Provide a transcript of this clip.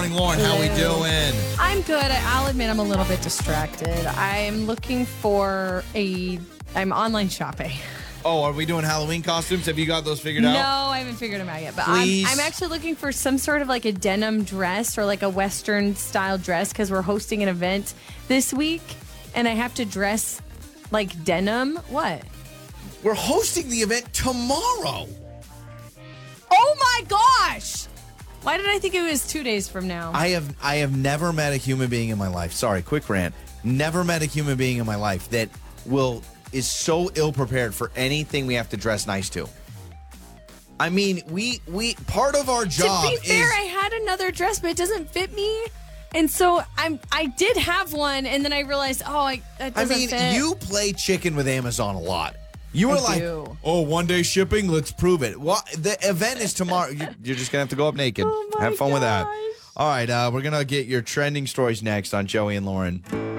morning, Lauren. How we doing? I'm good. I'll admit I'm a little bit distracted. I'm looking for I'm online shopping. Oh, are we doing Halloween costumes? Have you got those figured out? No, I haven't figured them out yet. But Please. I'm actually looking for some sort of like a denim dress or like a Western style dress because we're hosting an event this week and I have to dress like denim. What? We're hosting the event tomorrow. Oh my gosh! Why did I think it was 2 days from now? I have never met a human being in my life. Sorry, quick rant. Never met a human being in my life that is so ill prepared for anything we have to dress nice to. I mean, we part of our job to be fair, I had another dress, but it doesn't fit me. And so I did have one, and then I realized, it doesn't fit. You play chicken with Amazon a lot. You were do. oh, 1 day shipping, let's prove it. Well, the event is tomorrow. You're just going to have to go up naked. Oh my Have fun with that. gosh. All right, we're going to get your trending stories next on Joey and Lauren.